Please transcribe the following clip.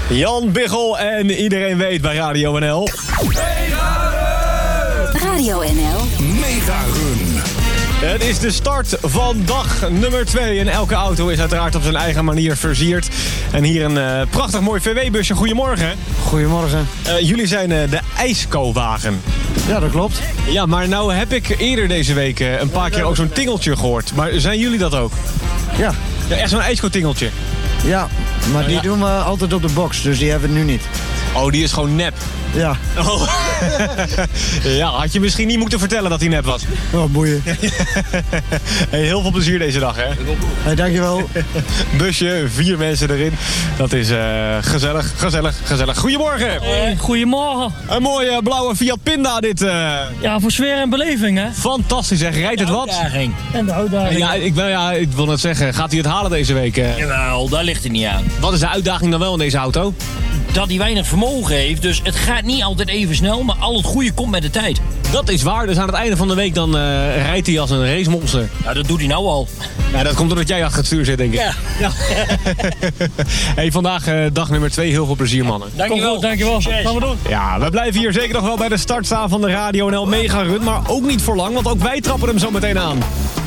Jan Biggel en iedereen weet bij Radio NL. Radio NL. Mega Run. Het is de start van dag nummer 2 en elke auto is uiteraard op zijn eigen manier versierd. En hier een prachtig mooi VW-busje. Goedemorgen. Goedemorgen. Jullie zijn de ijskowagen. Ja, dat klopt. Ja, maar nou heb ik eerder deze week een paar keer ook zo'n tingeltje gehoord. Maar zijn jullie dat ook? Ja. Ja, echt zo'n ijsko-tingeltje. Ja, maar die doen we altijd op de box, dus die hebben we nu niet. Oh, die is gewoon nep. Ja. Oh. Ja, had je misschien niet moeten vertellen dat hij nep was. Oh, boeien. Hey, heel veel plezier deze dag, hè? Hey, dankjewel. Busje, 4 mensen erin. Dat is gezellig. Goedemorgen. Hey, goedemorgen. Een mooie blauwe Fiat Pinda dit. Ja, voor sfeer en beleving, hè? Fantastisch, zeg. Rijdt het wat? En de uitdaging. Ja, ik wil net zeggen, gaat hij het halen deze week? Jawel, daar ligt het niet aan. Wat is de uitdaging dan wel in deze auto? Dat hij weinig vermogen heeft, dus het gaat niet altijd even snel, maar al het goede komt met de tijd. Dat is waar, dus aan het einde van de week dan rijdt hij als een racemonster. Ja, dat doet hij nou al. Ja, dat komt doordat jij achter het stuur zit, denk ik. Ja. Hey, vandaag dag nummer 2. Heel veel plezier, mannen. Dankjewel. Dankjewel. Gaan we doen. Ja, we blijven hier zeker nog wel bij de start staan van de Radio NL Mega Run. Maar ook niet voor lang, want ook wij trappen hem zo meteen aan.